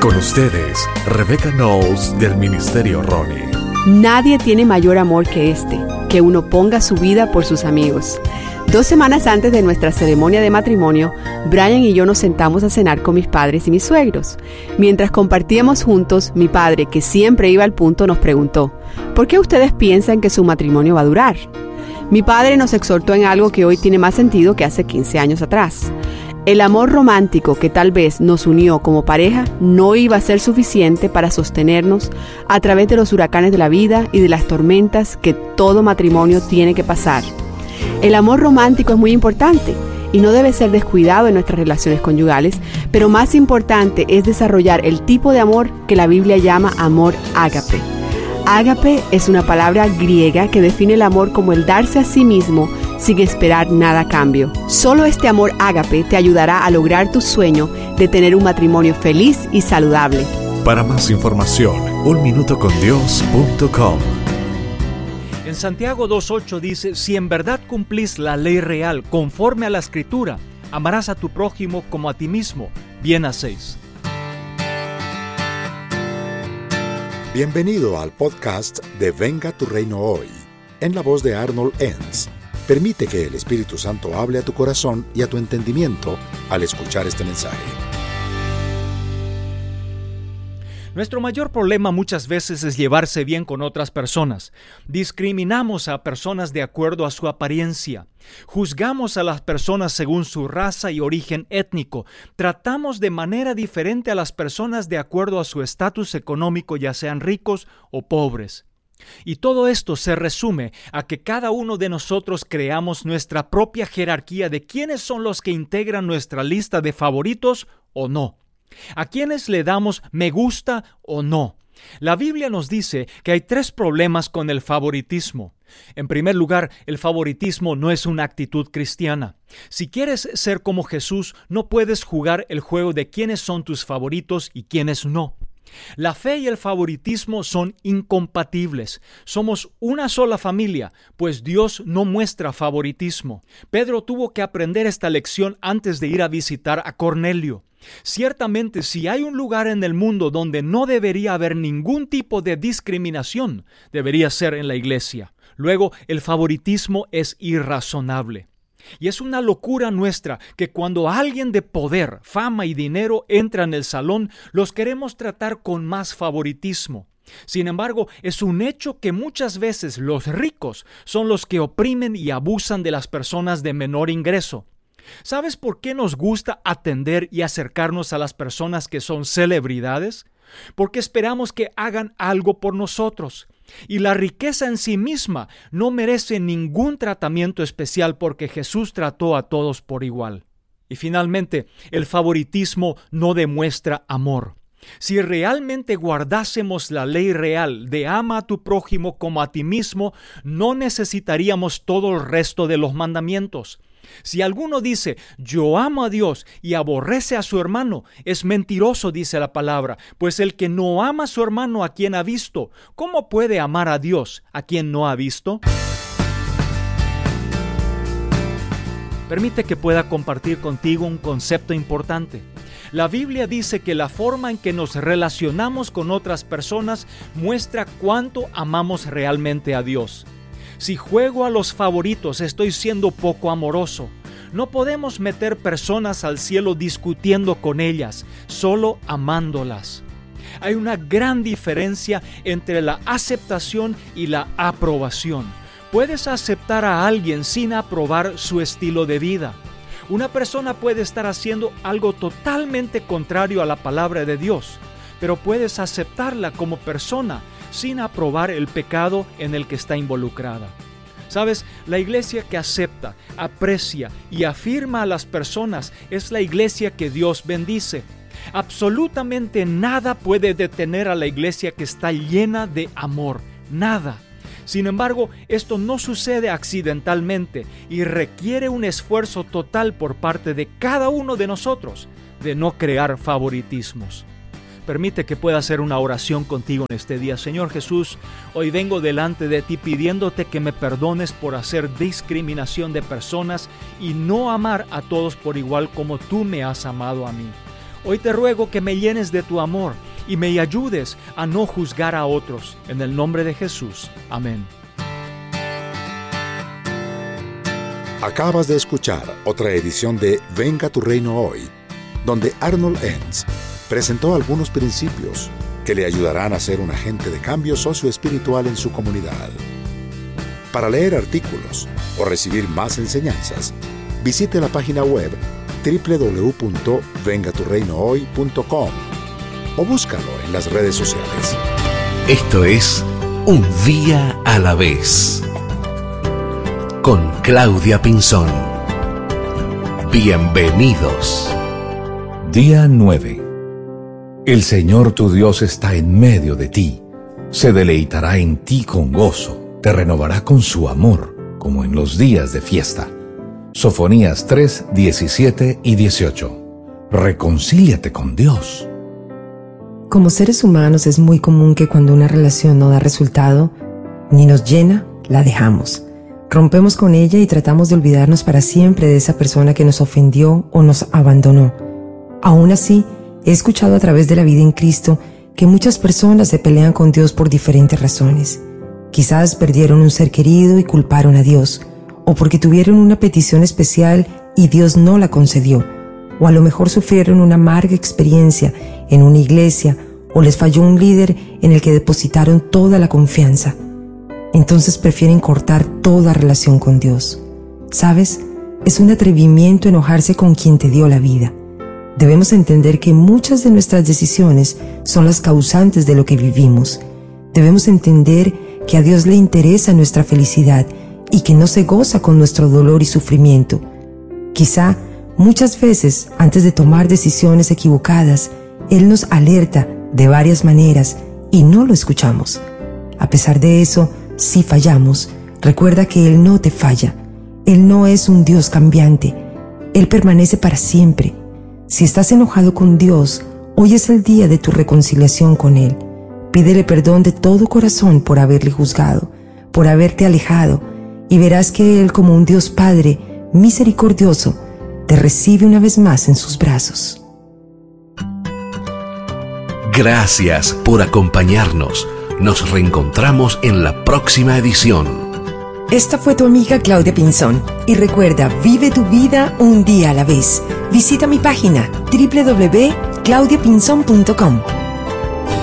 Con ustedes, Rebecca Knowles del Ministerio Ronnie. Nadie tiene mayor amor que que uno ponga su vida por sus amigos. 2 semanas antes de nuestra ceremonia de matrimonio, Brian y yo nos sentamos a cenar con mis padres y mis suegros. Mientras compartíamos juntos, mi padre, que siempre iba al punto, nos preguntó: ¿por qué ustedes piensan que su matrimonio va a durar? Mi padre nos exhortó en algo que hoy tiene más sentido que hace 15 años atrás. El amor romántico que tal vez nos unió como pareja no iba a ser suficiente para sostenernos a través de los huracanes de la vida y de las tormentas que todo matrimonio tiene que pasar. El amor romántico es muy importante y no debe ser descuidado en nuestras relaciones conyugales, pero más importante es desarrollar el tipo de amor que la Biblia llama amor ágape. Ágape es una palabra griega que define el amor como el darse a sí mismo sin esperar nada a cambio. Solo este amor ágape te ayudará a lograr tu sueño de tener un matrimonio feliz y saludable. Para más información, unminutocondios.com. En Santiago 2:8 dice: si en verdad cumplís la ley real conforme a la Escritura, amarás a tu prójimo como a ti mismo, bien hacéis. Bienvenido al podcast de Venga tu Reino Hoy, en la voz de Arnold Enns. Permite que el Espíritu Santo hable a tu corazón y a tu entendimiento al escuchar este mensaje. Nuestro mayor problema muchas veces es llevarse bien con otras personas. Discriminamos a personas de acuerdo a su apariencia. Juzgamos a las personas según su raza y origen étnico. Tratamos de manera diferente a las personas de acuerdo a su estatus económico, ya sean ricos o pobres. Y todo esto se resume a que cada uno de nosotros creamos nuestra propia jerarquía de quiénes son los que integran nuestra lista de favoritos o no. ¿A quiénes le damos me gusta o no? La Biblia nos dice que hay 3 problemas con el favoritismo. En primer lugar, el favoritismo no es una actitud cristiana. Si quieres ser como Jesús, no puedes jugar el juego de quiénes son tus favoritos y quiénes no. La fe y el favoritismo son incompatibles. Somos una sola familia, pues Dios no muestra favoritismo. Pedro tuvo que aprender esta lección antes de ir a visitar a Cornelio. Ciertamente, si hay un lugar en el mundo donde no debería haber ningún tipo de discriminación, debería ser en la iglesia. Luego, el favoritismo es irrazonable. Y es una locura nuestra que cuando alguien de poder, fama y dinero entra en el salón, los queremos tratar con más favoritismo. Sin embargo, es un hecho que muchas veces los ricos son los que oprimen y abusan de las personas de menor ingreso. ¿Sabes por qué nos gusta atender y acercarnos a las personas que son celebridades? Porque esperamos que hagan algo por nosotros. Y la riqueza en sí misma no merece ningún tratamiento especial porque Jesús trató a todos por igual. Y finalmente, el favoritismo no demuestra amor. Si realmente guardásemos la ley real de ama a tu prójimo como a ti mismo, no necesitaríamos todo el resto de los mandamientos. Si alguno dice, yo amo a Dios y aborrece a su hermano, es mentiroso, dice la palabra, pues el que no ama a su hermano a quien ha visto, ¿cómo puede amar a Dios a quien no ha visto? Permite que pueda compartir contigo un concepto importante. La Biblia dice que la forma en que nos relacionamos con otras personas muestra cuánto amamos realmente a Dios. Si juego a los favoritos, estoy siendo poco amoroso. No podemos meter personas al cielo discutiendo con ellas, solo amándolas. Hay una gran diferencia entre la aceptación y la aprobación. Puedes aceptar a alguien sin aprobar su estilo de vida. Una persona puede estar haciendo algo totalmente contrario a la palabra de Dios, pero puedes aceptarla como persona sin aprobar el pecado en el que está involucrada. ¿Sabes? La iglesia que acepta, aprecia y afirma a las personas es la iglesia que Dios bendice. Absolutamente nada puede detener a la iglesia que está llena de amor. Nada. Sin embargo, esto no sucede accidentalmente y requiere un esfuerzo total por parte de cada uno de nosotros de no crear favoritismos. Permite que pueda hacer una oración contigo en este día. Señor Jesús, hoy vengo delante de ti pidiéndote que me perdones por hacer discriminación de personas y no amar a todos por igual como tú me has amado a mí. Hoy te ruego que me llenes de tu amor y me ayudes a no juzgar a otros. En el nombre de Jesús. Amén. Acabas de escuchar otra edición de Venga tu Reino Hoy, donde Arnold Enns presentó algunos principios que le ayudarán a ser un agente de cambio socioespiritual en su comunidad. Para leer artículos o recibir más enseñanzas, visite la página web www.vengaturreinohoy.com o búscalo en las redes sociales. Esto es Un Día a la Vez, con Claudia Pinzón. Bienvenidos. Día 9. El Señor tu Dios está en medio de ti. Se deleitará en ti con gozo. Te renovará con su amor, como en los días de fiesta. Sofonías 3, 17 y 18. Reconcíliate con Dios. Como seres humanos es muy común que cuando una relación no da resultado, ni nos llena, la dejamos. Rompemos con ella y tratamos de olvidarnos para siempre de esa persona que nos ofendió o nos abandonó. Aún así, he escuchado a través de la vida en Cristo que muchas personas se pelean con Dios por diferentes razones. Quizás perdieron un ser querido y culparon a Dios, o porque tuvieron una petición especial y Dios no la concedió, o a lo mejor sufrieron una amarga experiencia en una iglesia, o les falló un líder en el que depositaron toda la confianza. Entonces prefieren cortar toda relación con Dios. ¿Sabes? Es un atrevimiento enojarse con quien te dio la vida. Debemos entender que muchas de nuestras decisiones son las causantes de lo que vivimos. Debemos entender que a Dios le interesa nuestra felicidad y que no se goza con nuestro dolor y sufrimiento. Quizá, muchas veces, antes de tomar decisiones equivocadas, Él nos alerta de varias maneras y no lo escuchamos. A pesar de eso, si fallamos, recuerda que Él no te falla. Él no es un Dios cambiante. Él permanece para siempre. Si estás enojado con Dios, hoy es el día de tu reconciliación con Él. Pídele perdón de todo corazón por haberle juzgado, por haberte alejado, y verás que Él, como un Dios Padre misericordioso, te recibe una vez más en sus brazos. Gracias por acompañarnos. Nos reencontramos en la próxima edición. Esta fue tu amiga Claudia Pinzón. Y recuerda, vive tu vida un día a la vez. Visita mi página www.claudiapinzon.com.